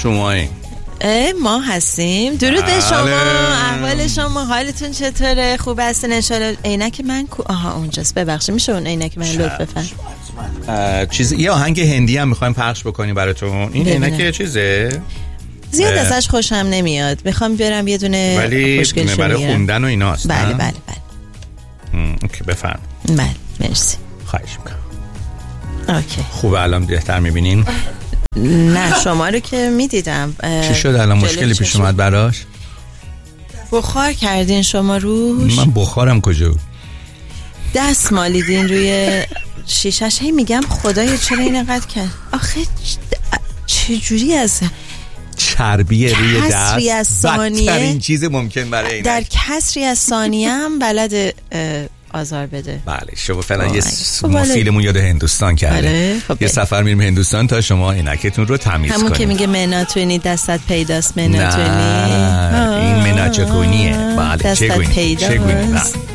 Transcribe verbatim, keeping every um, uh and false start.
شما ما هستیم. درود به شما، احوال شما، حالتون چطوره؟ خوب هستین ان شاءالله؟ عینک من کو؟ آها اونجاست، ببخشید میشه اون عینک من لطف بفرمایید؟ چیز یه آهنگ هندی هم میخوایم پخش بکنیم براتون. این عینک چیزه زیاد ازش خوشم نمیاد، میخوام برم یه دونه ولی برای خوندن و ایناست. بله بله بله. اوکی بفرم. بله مرسی. خواهش میکنم. اوکی خوبه الان بهتر میبینین؟ نه شما رو که میدیدم. چی شد الان؟ مشکلی پیش اومد براش؟ بخار کردین شما روش؟ من بخارم کجا بود؟ دست مالیدین روی شیشش. هی میگم خدایا چرا این اینقدر کرد؟ آخه چجوری از چربی روی کسری از ثانیه بدترین چیز ممکن برای این در کسری از ثانیه هم بلد آزار بده. بله شما فعلا یه ما فیلمون یاد هندوستان کرده. خب یه سفر میریم هندوستان تا شما عینکتون رو تمیز کنید. همون که میگه مناتونی دستت پیداست مناتونی. نه این مناچکونیه. بله دستت پیداست.